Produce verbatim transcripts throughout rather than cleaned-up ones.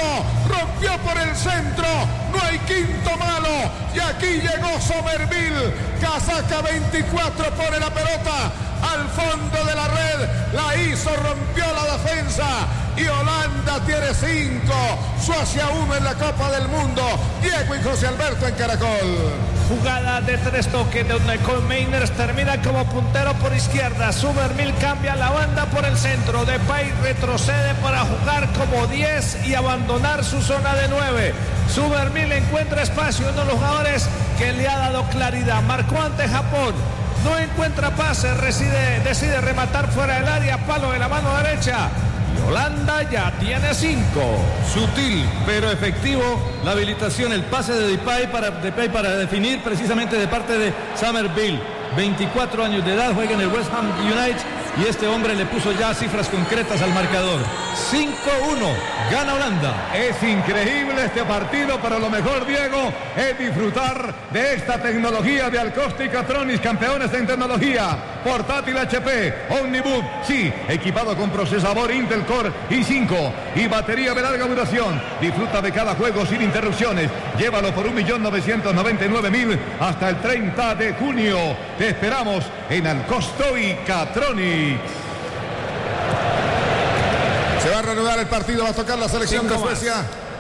rompió por el centro, no hay quinto malo, y aquí llegó Somerville, casaca veinticuatro, pone la pelota al fondo de la red, la hizo, rompió la defensa, y Holanda tiene cinco, Suecia uno en la Copa del Mundo. Diego y José Alberto en Caracol. Jugada de tres toques donde Koolmeiners termina como puntero por izquierda. Somerville cambia la banda por el centro. Depay retrocede para jugar como diez y abandonar su zona de nueve. Somerville encuentra espacio, uno de los jugadores que le ha dado claridad. Marcó ante Japón. No encuentra pase, decide, decide rematar fuera del área, palo de la mano derecha. Y Holanda ya tiene cinco. Sutil pero efectivo la habilitación, el pase de Depay para, Depay para definir precisamente de parte de Somerville. veinticuatro años de edad, juega en el West Ham United y este hombre le puso ya cifras concretas al marcador. cinco uno, gana Holanda. Es increíble este partido, pero lo mejor, Diego, es disfrutar de esta tecnología de Alcosta y Catronics, campeones en tecnología. Portátil H P, Omnibook, sí, equipado con procesador Intel Core i cinco y batería de larga duración. Disfruta de cada juego sin interrupciones. Llévalo por un millón novecientos noventa y nueve mil hasta el treinta de junio. Te esperamos en Alcosta y Catronics. Se va a reanudar el partido, va a tocar la selección de Suecia.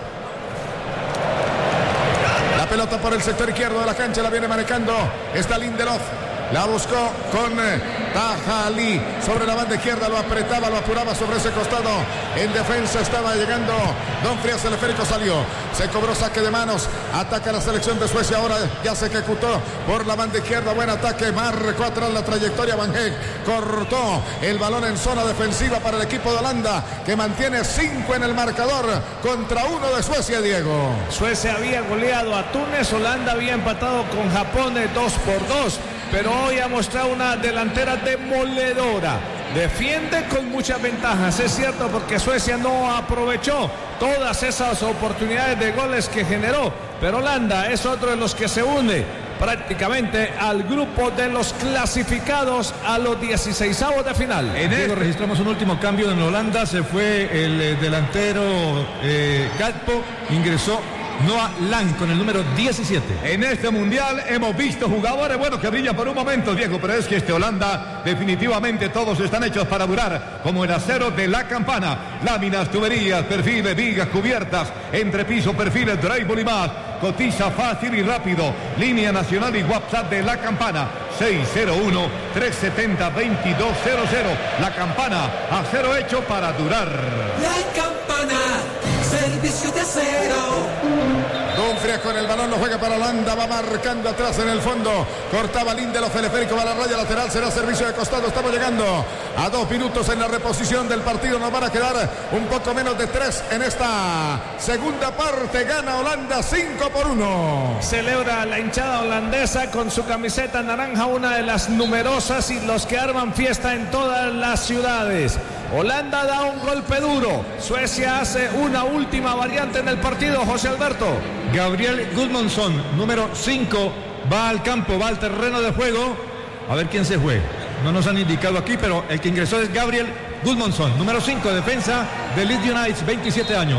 La pelota por el sector izquierdo de la cancha, la viene manejando. Está Lindelof. La buscó con Taha Ali sobre la banda izquierda, lo apretaba, lo apuraba sobre ese costado. En defensa estaba llegando Don Frías, el esférico salió. Se cobró saque de manos, ataca la selección de Suecia, ahora ya se ejecutó por la banda izquierda. Buen ataque, marcó atrás la trayectoria Van Heek. Cortó el balón en zona defensiva para el equipo de Holanda, que mantiene cinco en el marcador contra uno de Suecia, Diego. Suecia había goleado a Túnez, Holanda había empatado con Japón de dos por dos. Pero hoy ha mostrado una delantera demoledora. Defiende con muchas ventajas, es cierto, porque Suecia no aprovechó todas esas oportunidades de goles que generó. Pero Holanda es otro de los que se une prácticamente al grupo de los clasificados a los dieciseisavos de final. En Diego, registramos un último cambio en Holanda. Se fue el eh, delantero eh, Gakpo, ingresó Noah Lang con el número diecisiete. En este mundial hemos visto jugadores, bueno, que brillan por un momento, Diego, pero es que este Holanda, definitivamente todos están hechos para durar, como el acero de la campana. Láminas, tuberías, perfiles, vigas, cubiertas, entrepiso, perfiles, drywall y más. Cotiza fácil y rápido. Línea nacional y WhatsApp de la campana. seis cero uno, tres siete cero, dos dos cero cero. La campana, acero hecho para durar. La campana, servicio de acero. Dumfries con el balón, lo juega para Holanda, va marcando atrás en el fondo. Cortaba Lindelof, el esférico va a la raya lateral, será servicio de costado. Estamos llegando a dos minutos en la reposición del partido. Nos van a quedar un poco menos de tres en esta segunda parte. Gana Holanda cinco por uno. Celebra la hinchada holandesa con su camiseta naranja, una de las numerosas y los que arman fiesta en todas las ciudades. Holanda da un golpe duro. Suecia hace una última variante en el partido, José Alberto. Gabriel Gudmundsson, número cinco, va al campo, va al terreno de juego. A ver quién se fue. No nos han indicado aquí, pero el que ingresó es Gabriel Gudmundsson, número cinco, defensa de Leeds United, veintisiete años.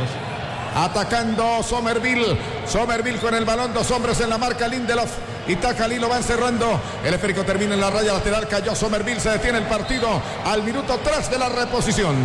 Atacando Somerville. Somerville con el balón, dos hombres en la marca, Lindelof y Taha Ali lo van cerrando. El esférico termina en la raya lateral, cayó Somerville, se detiene el partido al minuto tres de la reposición.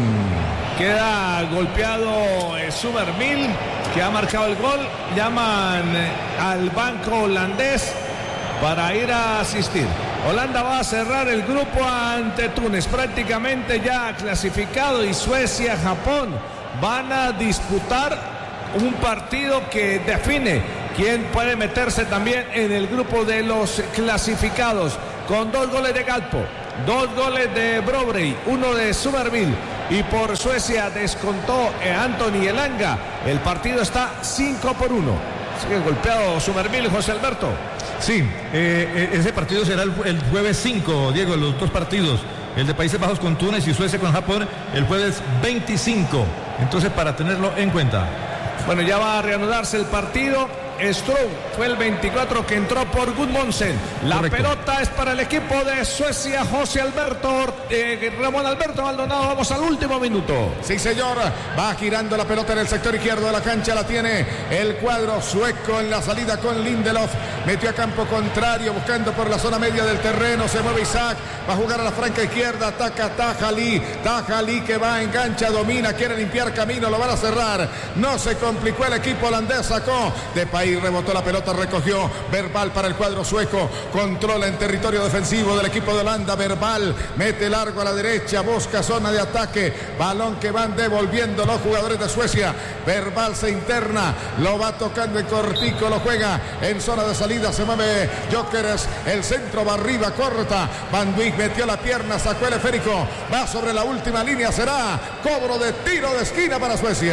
Queda golpeado eh, Somerville, que ha marcado el gol. Llaman eh, al banco holandés para ir a asistir. Holanda va a cerrar el grupo ante Túnez, prácticamente ya clasificado, y Suecia, Japón van a disputar un partido que define quién puede meterse también en el grupo de los clasificados, con dos goles de Gakpo, dos goles de Brobrey, uno de Somerville, y por Suecia descontó Anthony Elanga. El partido está cinco por uno. Sigue golpeado Somerville, José Alberto. Sí, eh, ese partido será el, el jueves cinco, Diego, los dos partidos. El de Países Bajos con Túnez y Suecia con Japón el jueves veinticinco. Entonces, para tenerlo en cuenta. Bueno, ya va a reanudarse el partido. Stroh fue el veinticuatro que entró por Gudmundsen. La Correcto. pelota es para el equipo de Suecia. José Alberto, eh, Ramón Alberto Maldonado. Vamos al último minuto. Sí, señor, va girando la pelota en el sector izquierdo de la cancha, la tiene el cuadro sueco en la salida con Lindelof, metió a campo contrario, buscando por la zona media del terreno, se mueve Isaac, va a jugar a la franca izquierda, ataca Tajali, Tajali que va, engancha, domina, quiere limpiar camino, lo van a cerrar, no se complicó el equipo holandés, sacó, Depay rebotó la pelota, recogió, Verbal para el cuadro sueco, controla en territorio defensivo del equipo de Holanda, Verbal, mete largo a la derecha, busca zona de ataque, balón que van devolviendo los jugadores de Suecia, Verbal se interna, lo va tocando en cortico, lo juega en zona de salida, se mueve Gyökeres, el centro va arriba, corta, Van Dijk metió la pierna, sacó el esférico, va sobre la última línea, será cobro de tiro de esquina para Suecia.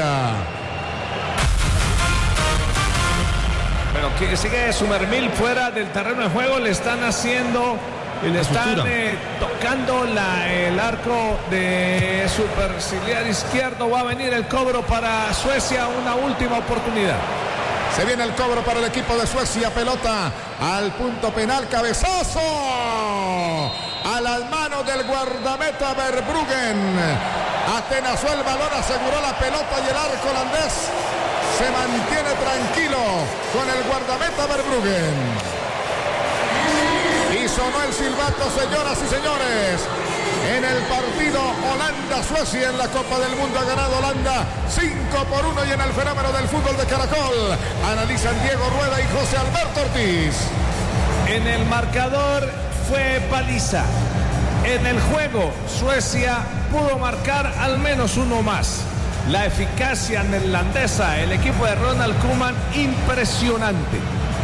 Bueno, que sigue Sumermil fuera del terreno de juego, le están haciendo, le están eh, tocando la, el arco de superciliar izquierdo, va a venir el cobro para Suecia, una última oportunidad. Se viene el cobro para el equipo de Suecia, pelota al punto penal, cabezazo a las manos del guardameta Verbruggen, atenazó el balón, aseguró la pelota y el arco holandés se mantiene tranquilo con el guardameta Verbruggen. Y sonó el silbato, señoras y señores. En el partido Holanda-Suecia en la Copa del Mundo ha ganado Holanda cinco por uno y en el fenómeno del fútbol de Caracol analizan Diego Rueda y José Alberto Ortiz. En el marcador fue paliza. En el juego Suecia pudo marcar al menos uno más. La eficacia neerlandesa, el equipo de Ronald Koeman, impresionante.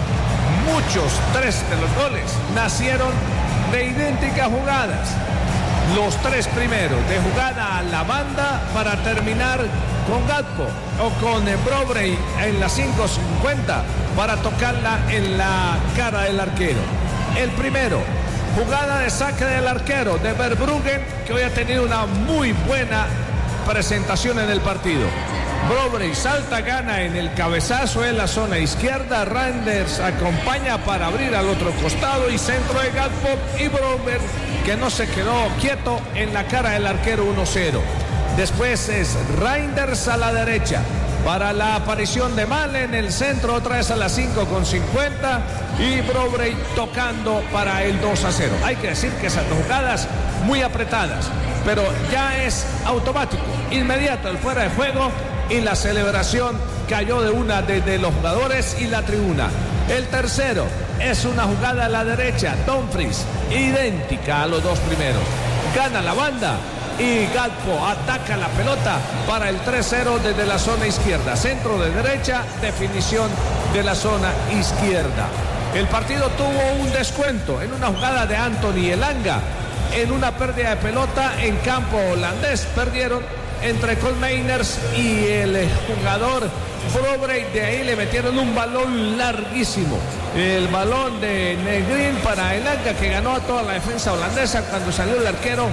Muchos, tres de los goles, nacieron de idénticas jugadas. Los tres primeros de jugada a la banda para terminar con Gakpo o con Brobrey en la cinco cincuenta para tocarla en la cara del arquero. El primero, jugada de saque del arquero de Verbruggen, que hoy ha tenido una muy buena presentación en el partido. Brobrey salta, gana en el cabezazo en la zona izquierda. Reinders acompaña para abrir al otro costado y centro de Gakpo y Brobrey, que no se quedó quieto en la cara del arquero, uno cero. Después es Reinders a la derecha para la aparición de Malen en el centro, otra vez a las cinco con cincuenta y Brobrey tocando para el dos a cero. Hay que decir que esas jugadas muy apretadas, pero ya es automático, inmediato el fuera de juego y la celebración cayó de una desde los jugadores y la tribuna. El tercero es una jugada a la derecha, Dumfries, idéntica a los dos primeros. Gana la banda y Gakpo ataca la pelota para el tres cero desde la zona izquierda. Centro de derecha, definición de la zona izquierda. El partido tuvo un descuento en una jugada de Anthony Elanga. En una pérdida de pelota en campo holandés, perdieron entre Koolmeiners y el jugador Brobrey. De ahí le metieron un balón larguísimo, el balón de Negrin para Elanga, que ganó a toda la defensa holandesa. Cuando salió el arquero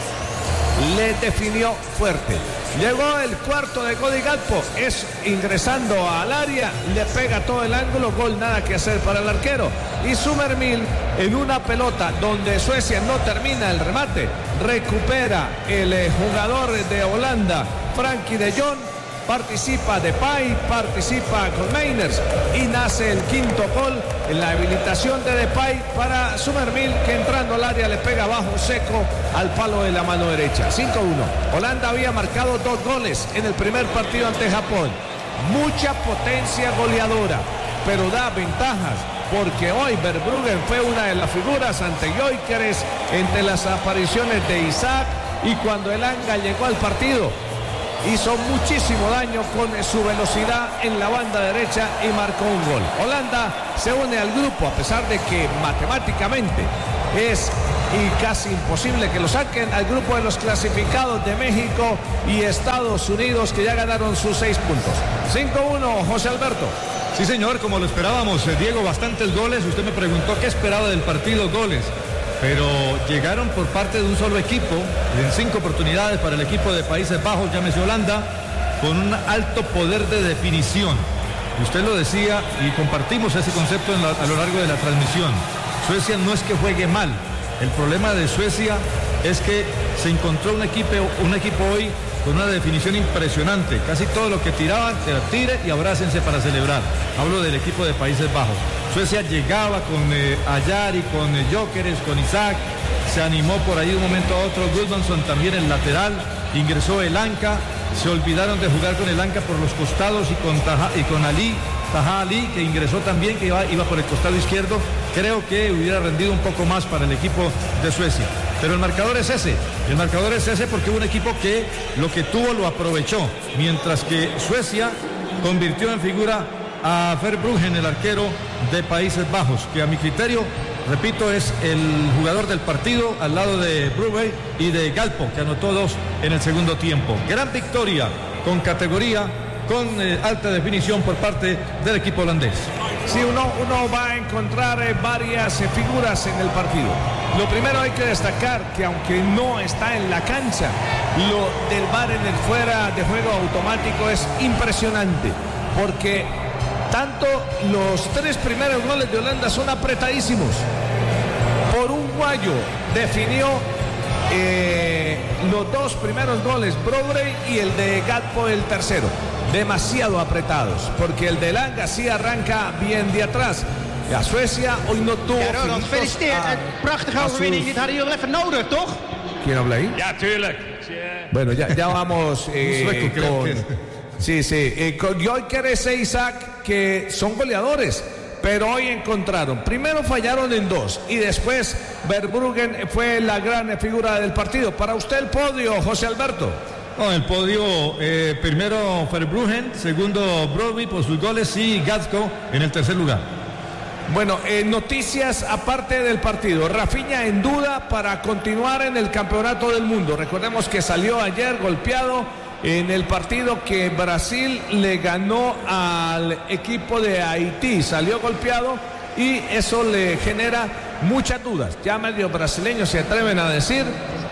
le definió fuerte. Llegó el cuarto de Cody Gakpo, es ingresando al área, le pega todo el ángulo, gol, nada que hacer para el arquero. Y Sumermil, en una pelota donde Suecia no termina el remate, recupera el eh, jugador de Holanda, Frankie de Jong, participa Depay, participa Koolmeiners y nace el quinto gol en la habilitación de Depay para Sumermil, que entrando al área le pega bajo seco al palo de la mano derecha. cinco uno. Holanda había marcado dos goles en el primer partido ante Japón. Mucha potencia goleadora, pero da ventajas, porque hoy Verbruggen fue una de las figuras ante Gyökeres, entre las apariciones de Isaac, y cuando Elanga llegó al partido hizo muchísimo daño con su velocidad en la banda derecha y marcó un gol. Holanda se une al grupo a pesar de que matemáticamente es y casi imposible que lo saquen, al grupo de los clasificados de México y Estados Unidos, que ya ganaron sus seis puntos. cinco uno, José Alberto. Sí, señor, como lo esperábamos, eh, Diego, bastantes goles. Usted me preguntó qué esperaba del partido, goles. Pero llegaron por parte de un solo equipo, en cinco oportunidades para el equipo de Países Bajos, llámese Holanda, con un alto poder de definición. y usted lo decía y compartimos ese concepto en la, a lo largo de la transmisión. Suecia no es que juegue mal, el problema de Suecia es que se encontró un equipo, un equipo hoy con una definición impresionante. Casi todo lo que tiraban era tire y abrácense para celebrar. Hablo del equipo de Países Bajos. Suecia llegaba con eh, Ayari, con eh, Gyökeres, con Isaac. Se animó por ahí de un momento a otro. Gudmundsson también en lateral. Ingresó Elanka. Se olvidaron de jugar con Elanka por los costados y con, Taha, y con Ali. Taha Ali, que ingresó también, que iba, iba por el costado izquierdo. Creo que hubiera rendido un poco más para el equipo de Suecia. Pero el marcador es ese. El marcador es ese porque hubo un equipo que lo que tuvo lo aprovechó. Mientras que Suecia convirtió en figura a Verbruggen, el arquero de Países Bajos, que a mi criterio, repito, es el jugador del partido al lado de Brubey y de Galpo, que anotó dos en el segundo tiempo. Gran victoria con categoría, con eh, alta definición por parte del equipo holandés. Sí, uno, uno va a encontrar eh, varias eh, figuras en el partido. Lo primero hay que destacar que aunque no está en la cancha, lo del V A R en el fuera de juego automático es impresionante, porque tanto los tres primeros goles de Holanda son apretadísimos. Por un guayo definió eh, los dos primeros goles, Brobry y el de Gatpo el tercero. Demasiado apretados, porque el de Langa sí arranca bien de atrás. Ja, Suecia hoy no tuvo... Ja, Ronald, gefeliciteerd. Een prachtige overwinning. Dit hadden jullie wel even nodig, toch? ¿Quién habla ahí? Ja, tuurlijk. Bueno, ya, ya vamos eh, con... Sí, sí, eh, con Gyökeres e Isaac, que son goleadores, pero hoy encontraron. Primero fallaron en dos y después Verbruggen fue la gran figura del partido. Para usted el podio, José Alberto. No, el podio, eh, primero Verbruggen, segundo Brobby por sus goles y Gatko en el tercer lugar. Bueno, eh, noticias aparte del partido. Rafinha en duda para continuar en el campeonato del mundo. Recordemos que salió ayer golpeado en el partido que Brasil le ganó al equipo de Haití. Salió golpeado y eso le genera muchas dudas. Ya medios brasileños se atreven a decir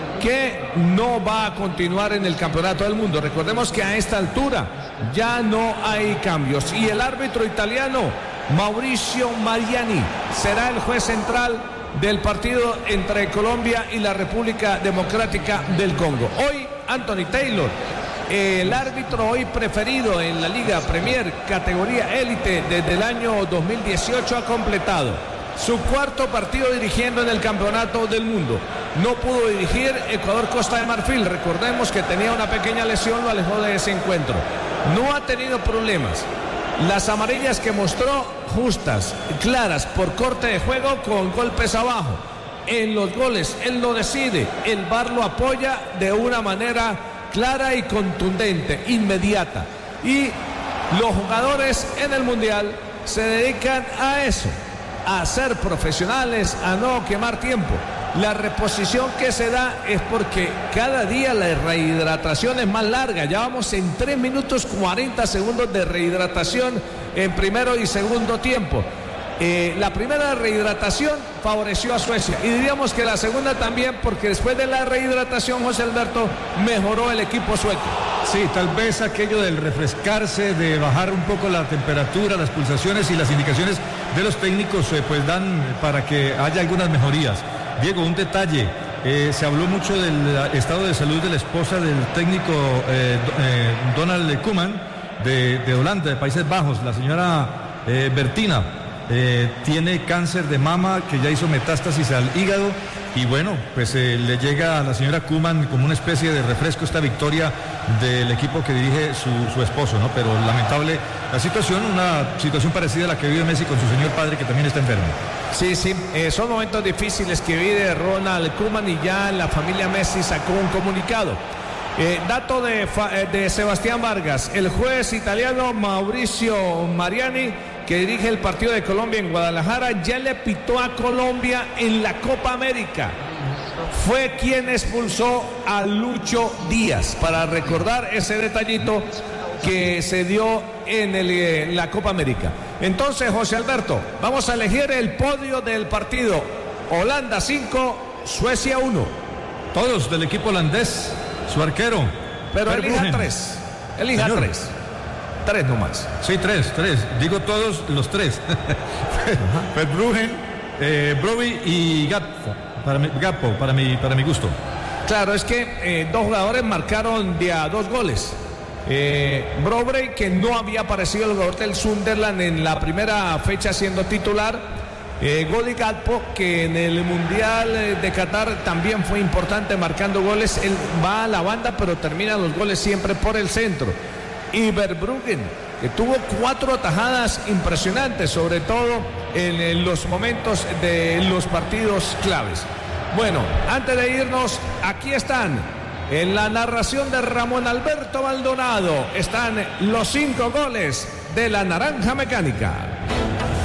que no va a continuar en el campeonato del mundo. Recordemos que a esta altura ya no hay cambios. Y el árbitro italiano, Mauricio Mariani, será el juez central del partido entre Colombia y la República Democrática del Congo. Hoy, Anthony Taylor, el árbitro hoy preferido en la Liga Premier, categoría élite desde el año dos mil dieciocho, ha completado su cuarto partido dirigiendo en el Campeonato del Mundo. No pudo dirigir Ecuador-Costa de Marfil. Recordemos que tenía una pequeña lesión, lo alejó de ese encuentro. No ha tenido problemas. Las amarillas que mostró, justas, claras, por corte de juego, con golpes abajo. En los goles, él lo decide. El V A R lo apoya de una manera clara y contundente, inmediata. Y los jugadores en el Mundial se dedican a eso, a ser profesionales, a no quemar tiempo. La reposición que se da es porque cada día la rehidratación es más larga. Ya vamos en tres minutos cuarenta segundos de rehidratación en primero y segundo tiempo. Eh, la primera rehidratación favoreció a Suecia y diríamos que la segunda también, porque después de la rehidratación, José Alberto, mejoró el equipo sueco. Sí, tal vez aquello del refrescarse, de bajar un poco la temperatura, las pulsaciones y las indicaciones de los técnicos eh, pues dan para que haya algunas mejorías. Diego, un detalle, eh, se habló mucho del estado de salud de la esposa del técnico eh, eh, Donald Koeman de, de Holanda, de Países Bajos, la señora eh, Bertina. Eh, tiene cáncer de mama que ya hizo metástasis al hígado y bueno, pues eh, le llega a la señora Koeman como una especie de refresco esta victoria del equipo que dirige su, su esposo, ¿no? Pero lamentable la situación, una situación parecida a la que vive Messi con su señor padre, que también está enfermo. Sí, sí, eh, son momentos difíciles que vive Ronald Koeman y ya la familia Messi sacó un comunicado. Eh, dato de, de Sebastián Vargas, el juez italiano Mauricio Mariani, que dirige el partido de Colombia en Guadalajara, ya le pitó a Colombia en la Copa América. Fue quien expulsó a Lucho Díaz, para recordar ese detallito que se dio en el, eh, la Copa América. Entonces, José Alberto, vamos a elegir el podio del partido. Holanda cinco, Suecia uno. Todos del equipo holandés, su arquero. Pero elija tres. Elija Señor. tres. tres nomás. Sí, tres, tres. Digo todos los tres. Verbruggen, eh, Brobbey y Gakpo. Para mi, Gakpo, para mi, para mi gusto. Claro, es que eh, dos jugadores marcaron de a dos goles. Eh, Brobbey, que no había aparecido el jugador del Sunderland en la primera fecha siendo titular. Eh, Cody Gakpo, que en el Mundial de Qatar también fue importante marcando goles. Él va a la banda, pero termina los goles siempre por el centro. Y Verbruggen, que tuvo cuatro atajadas impresionantes, sobre todo en, en los momentos de los partidos claves. Bueno, antes de irnos, aquí están, en la narración de Ramón Alberto Maldonado, están los cinco goles de la Naranja Mecánica.